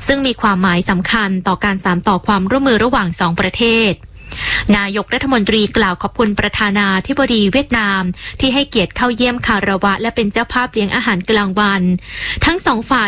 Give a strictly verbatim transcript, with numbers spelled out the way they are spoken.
ซึ่งมีความหมายสำคัญต่อการสานต่อความร่วมมือระหว่างสองประเทศนายกรัฐมนตรีกล่าวขอบคุณประธานาธิบดีเวียดนามที่ให้เกียรติเข้าเยี่ยมคารวะและเป็นเจ้าภาพเลี้ยงอาหารกลางวันทั้งสองฝ่าย